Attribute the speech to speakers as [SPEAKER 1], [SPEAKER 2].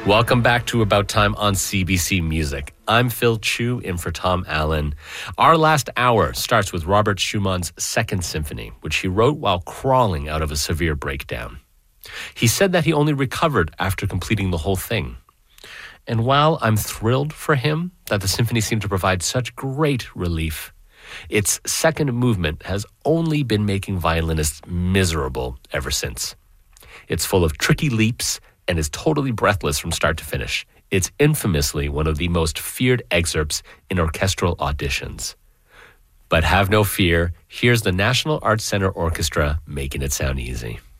[SPEAKER 1] Welcome back to About Time on CBC Music. I'm Phil Chu, in for Tom Allen. Our last hour starts with Robert Schumann's Second Symphony, which he wrote while crawling out of a severe breakdown. He said that he only recovered after completing the whole thing. And while I'm thrilled for him that the symphony seemed to provide such great relief, its second movement has only been making violinists miserable ever since. It's full of tricky leaps and is totally breathless from start to finish. It's infamously one of the most feared excerpts in orchestral auditions. But have no fear, here's the National Arts Centre Orchestra making it sound easy.